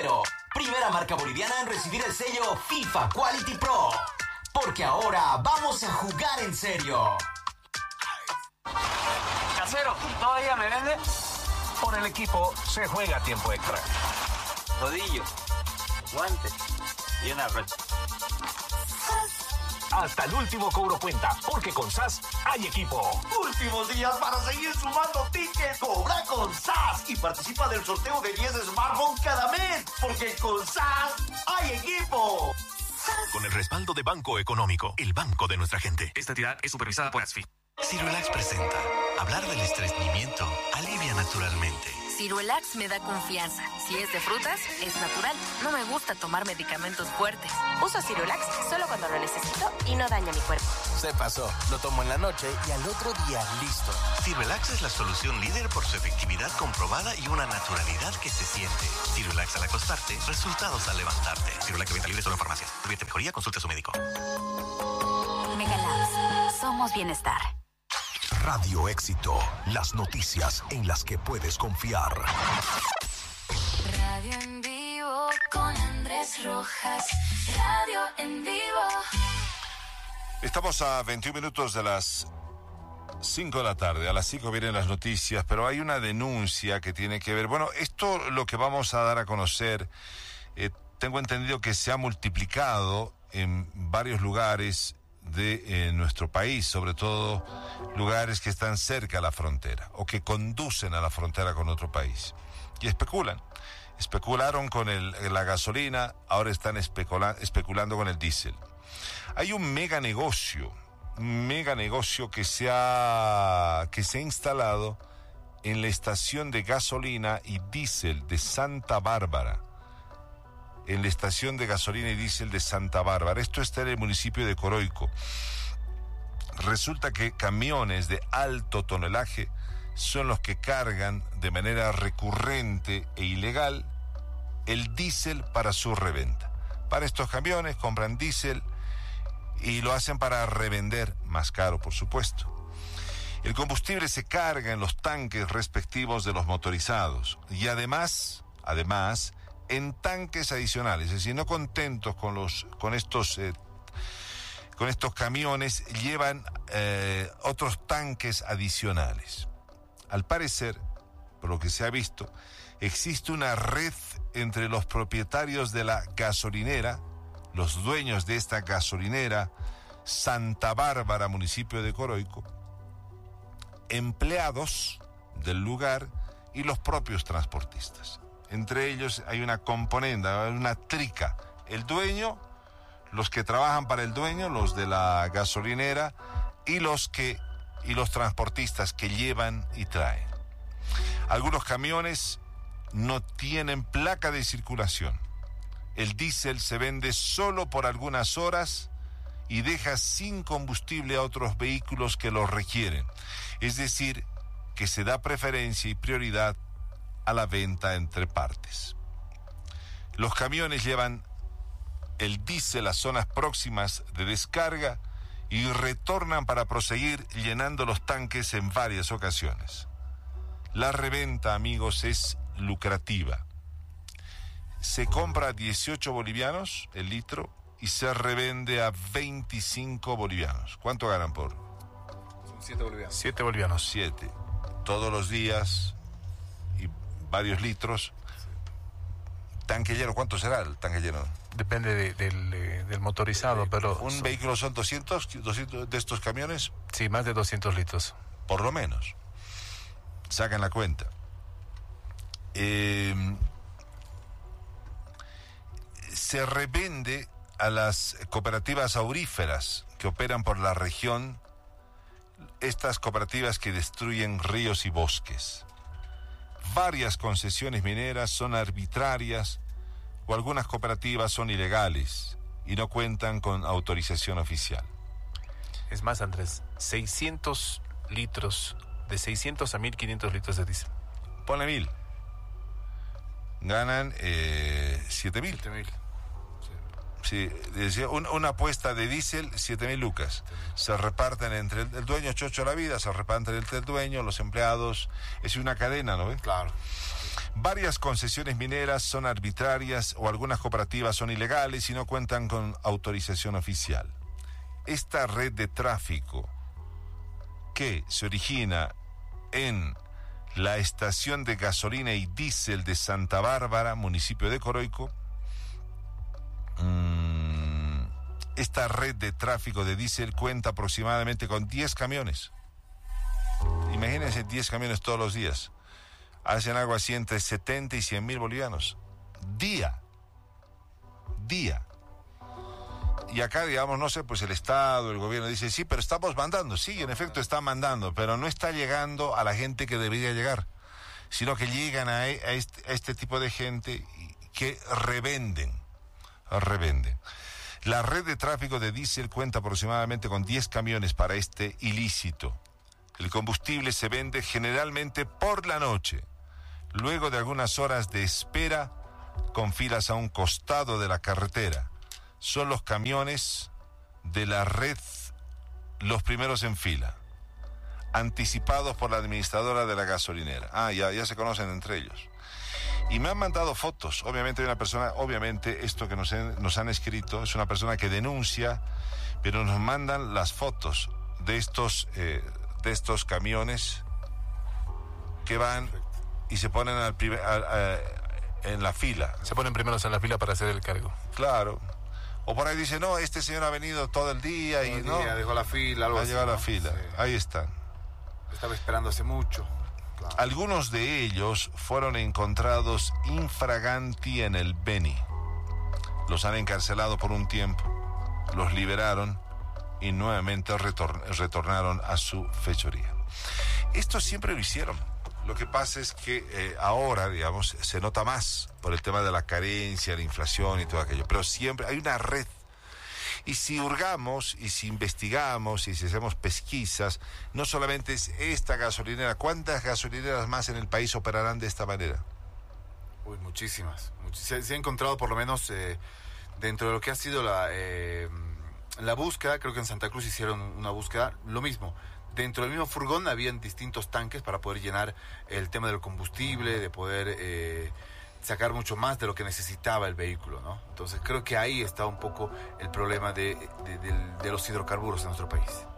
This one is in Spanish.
Cero, primera marca boliviana en recibir el sello FIFA Quality Pro. Porque ahora vamos a jugar en serio. Casero, ¿todavía me vende? Por el equipo se juega tiempo extra. Rodillo, guante y una brocha. Hasta el último cobro cuenta, porque con SAS hay equipo. Últimos días para seguir sumando tickets. Cobra con SAS y participa del sorteo de 10 smartphones cada mes, porque con SAS hay equipo. Con el respaldo de Banco Económico, el banco de nuestra gente. Esta entidad es supervisada por ASFI. Cirulax presenta. Hablar del estreñimiento alivia naturalmente. Cirulax me da confianza. Si es de frutas, es natural. No me gusta tomar medicamentos fuertes. Uso Cirulax solo cuando lo necesito y no daña mi cuerpo. Se pasó. Lo tomo en la noche y al otro día listo. Cirulax es la solución líder por su efectividad comprobada y una naturalidad que se siente. Cirulax al acostarte, resultados al levantarte. Cirulax de venta libre solo en farmacias. Si advierte mejoría, consulte a su médico. Megalabs. Somos bienestar. Radio Éxito, las noticias en las que puedes confiar. Radio en vivo con Andrés Rojas. Radio en vivo. Estamos a 21 minutos de las 5 de la tarde. A las 5 vienen las noticias, pero hay una denuncia que tiene que ver... Bueno, esto lo que vamos a dar a conocer, tengo entendido que se ha multiplicado en varios lugares de nuestro país, sobre todo lugares que están cerca a la frontera o que conducen a la frontera con otro país. Y especularon con la gasolina, ahora están especulando con el diésel. Hay un mega negocio que se ha instalado en la estación de gasolina y diésel de Santa Bárbara. En la estación de gasolina y diésel de Santa Bárbara. Esto está en el municipio de Coroico. Resulta que camiones de alto tonelaje son los que cargan de manera recurrente e ilegal el diésel para su reventa. Para estos camiones compran diésel y lo hacen para revender más caro, por supuesto. El combustible se carga en los tanques respectivos de los motorizados y además en tanques adicionales, es decir, no contentos con estos camiones, llevan otros tanques adicionales. Al parecer, por lo que se ha visto, existe una red entre los propietarios de la gasolinera, los dueños de esta gasolinera, Santa Bárbara, municipio de Coroico, empleados del lugar y los propios transportistas. Entre ellos hay una componente, una trica. El dueño, los que trabajan para el dueño, los de la gasolinera y los transportistas que llevan y traen. Algunos camiones no tienen placa de circulación. El diésel se vende solo por algunas horas y deja sin combustible a otros vehículos que lo requieren. Es decir, que se da preferencia y prioridad a la venta entre partes. Los camiones llevan el diésel a zonas próximas de descarga y retornan para proseguir llenando los tanques en varias ocasiones. La reventa, amigos, es lucrativa. Se compra a 18 bolivianos el litro y se revende a 25 bolivianos. ¿Cuánto ganan por? Son 7 bolivianos. 7 bolivianos. 7. Todos los días y varios litros. Tanque lleno, ¿cuánto será el tanque lleno? Depende del motorizado, pero... ¿Un vehículo son 200 de estos camiones? Sí, más de 200 litros. Por lo menos. Sacan la cuenta. Se revende a las cooperativas auríferas que operan por la región, estas cooperativas que destruyen ríos y bosques. Varias concesiones mineras son arbitrarias o algunas cooperativas son ilegales y no cuentan con autorización oficial. Es más, Andrés, 600 litros, de 600 a 1.500 litros de diésel. Ponle 1.000. Ganan 7.000. 7.000. Sí, decía, una apuesta de diésel, 7.000 lucas. Se reparten entre el dueño, chocho la vida, se reparten entre el dueño, los empleados. Es una cadena, ¿no ves? Claro. Varias concesiones mineras son arbitrarias o algunas cooperativas son ilegales y no cuentan con autorización oficial. Esta red de tráfico que se origina en la estación de gasolina y diésel de Santa Bárbara, municipio de Coroico, esta red de tráfico de diésel cuenta aproximadamente con 10 camiones. Imagínense 10 camiones todos los días. Hacen algo así entre 70 y 100 mil bolivianos. Día. Y acá, digamos, no sé, pues el Estado, el gobierno dice, sí, pero estamos mandando. Sí, en efecto está mandando, pero no está llegando a la gente que debería llegar, sino que llegan a este tipo de gente que revenden. La red de tráfico de diésel cuenta aproximadamente con 10 camiones para este ilícito. El combustible se vende generalmente por la noche, luego de algunas horas de espera con filas a un costado de la carretera. Son los camiones de la red los primeros en fila, anticipados por la administradora de la gasolinera. Ya se conocen entre ellos. Y me han mandado fotos. Obviamente hay una persona, esto que nos han escrito es una persona que denuncia, pero nos mandan las fotos de estos camiones que van y se ponen en la fila. Se ponen primeros en la fila para hacer el cargo. Claro. O por ahí dice, no, este señor ha venido todo el día y no. Dejó la fila, algo así. Ha llegado a la fila. Sí. Ahí están. Estaba esperando hace mucho. Claro. Algunos de ellos fueron encontrados infraganti en el Beni. Los han encarcelado por un tiempo, los liberaron y nuevamente retornaron a su fechoría. Esto siempre lo hicieron. Lo que pasa es que ahora, digamos, se nota más por el tema de la carencia, la inflación y todo aquello. Pero siempre hay una red. Y si hurgamos, y si investigamos, y si hacemos pesquisas, no solamente es esta gasolinera. ¿Cuántas gasolineras más en el país operarán de esta manera? Uy, muchísimas. Se ha encontrado por lo menos dentro de lo que ha sido la búsqueda. Creo que en Santa Cruz hicieron una búsqueda, lo mismo. Dentro del mismo furgón habían distintos tanques para poder llenar el tema del combustible, de poder sacar mucho más de lo que necesitaba el vehículo, ¿no? Entonces creo que ahí está un poco el problema de los hidrocarburos en nuestro país.